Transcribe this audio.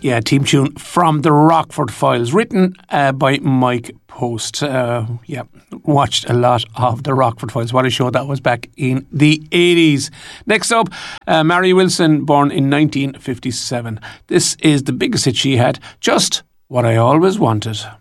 Yeah, theme tune from the Rockford Files, written by Mike Post. Watched a lot of the Rockford Files. What a show that was back in the 80s. Next up, Mary Wilson, born in 1957. This is the biggest hit she had, Just What I Always Wanted.